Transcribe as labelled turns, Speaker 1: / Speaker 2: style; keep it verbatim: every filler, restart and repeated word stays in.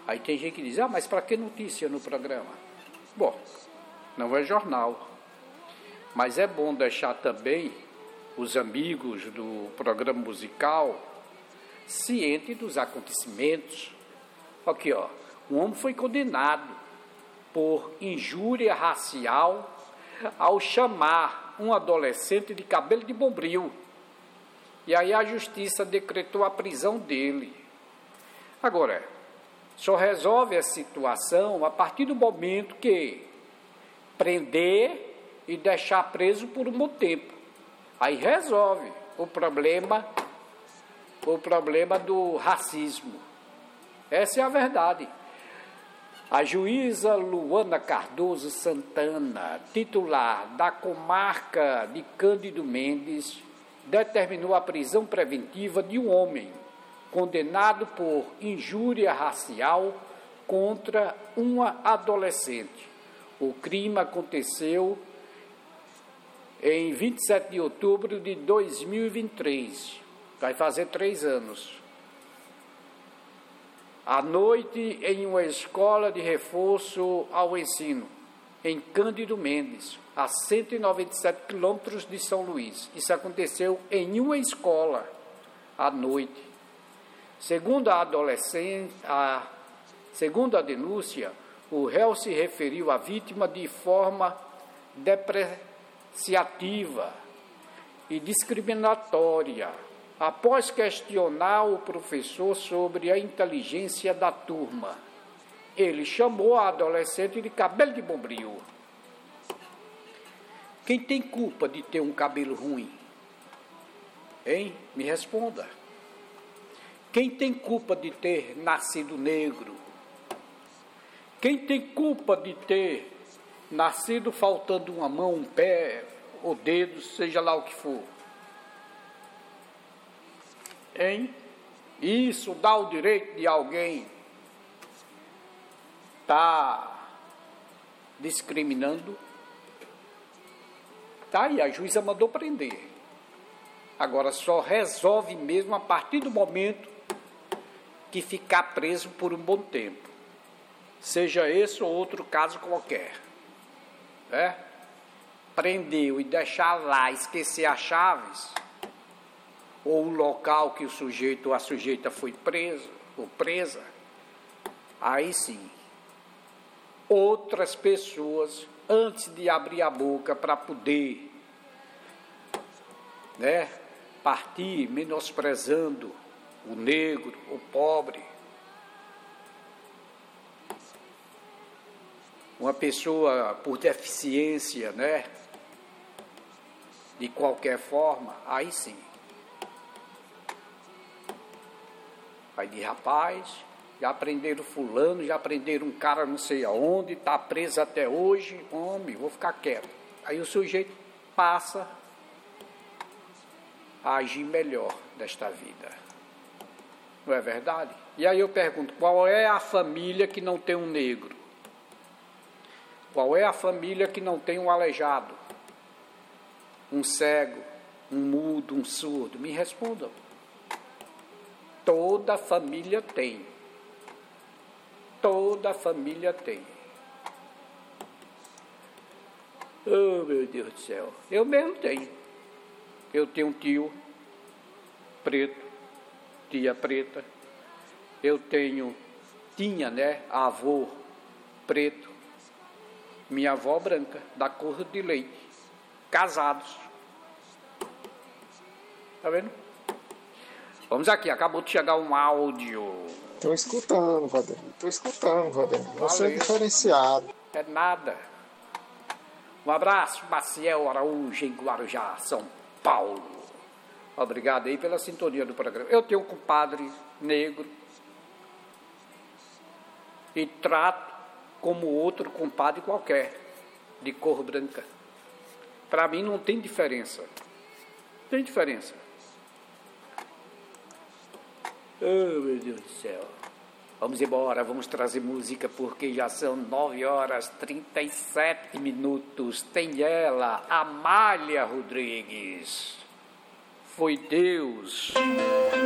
Speaker 1: Aí tem gente que diz, ah, mas para que notícia no programa? Bom, não é jornal. Mas é bom deixar também os amigos do programa musical cientes dos acontecimentos. Aqui, ó, um homem foi condenado por injúria racial ao chamar um adolescente de cabelo de bombril. E aí a justiça decretou a prisão dele. Agora, só resolve a situação a partir do momento que prender e deixar preso por um bom tempo. Aí resolve o problema, o problema do racismo. Essa é a verdade. A juíza Luana Cardoso Santana, titular da comarca de Cândido Mendes, determinou a prisão preventiva de um homem condenado por injúria racial contra uma adolescente. O crime aconteceu em vinte e sete de outubro de dois mil e vinte e três. Vai fazer três anos. À noite, em uma escola de reforço ao ensino, em Cândido Mendes, a cento e noventa e sete quilômetros de São Luís. Isso aconteceu em uma escola, à noite. Segundo a adolescente, a, segundo a denúncia, o réu se referiu à vítima de forma depreciativa e discriminatória, após questionar o professor sobre a inteligência da turma. Ele chamou a adolescente de cabelo de bombril. Quem tem culpa de ter um cabelo ruim? Hein? Me responda. Quem tem culpa de ter nascido negro? Quem tem culpa de ter nascido faltando uma mão, um pé ou dedo, seja lá o que for? Hein? Isso dá o direito de alguém estar discriminando? Tá, e a juíza mandou prender. Agora só resolve mesmo a partir do momento que ficar preso por um bom tempo. Seja esse ou outro caso qualquer. Né? Prendeu e deixar lá, esquecer as chaves, ou o local que o sujeito ou a sujeita foi preso ou presa, aí sim, outras pessoas, antes de abrir a boca para poder, né, partir menosprezando o negro, o pobre, uma pessoa por deficiência, né, de qualquer forma, aí sim. Aí de rapaz, já prenderam fulano, já prenderam um cara não sei aonde, está preso até hoje, homem, vou ficar quieto. Aí o sujeito passa a agir melhor desta vida. Não é verdade? E aí eu pergunto, qual é a família que não tem um negro? Qual é a família que não tem um aleijado? Um cego, um mudo, um surdo? Me respondam. Toda família tem. Toda família tem. Oh, meu Deus do céu. Eu mesmo tenho. Eu tenho um tio preto, tia preta. Eu tenho, tinha, né, avô preto. Minha avó branca, da cor de leite. Casados. Tá vendo? Vamos aqui, acabou de chegar um áudio.
Speaker 2: Estou escutando, Vadem. Estou escutando, Vadem. Você
Speaker 1: Valeu.
Speaker 2: É diferenciado.
Speaker 1: É nada. Um abraço, Maciel Araújo, em Guarujá, São Paulo. Obrigado aí pela sintonia do programa. Eu tenho um compadre negro e trato como outro compadre qualquer, de cor branca. Para mim não tem diferença. Não tem diferença. Oh, meu Deus do céu. Vamos embora, vamos trazer música, porque já são nove horas e trinta e sete minutos. Tem ela, Amália Rodrigues. Foi Deus.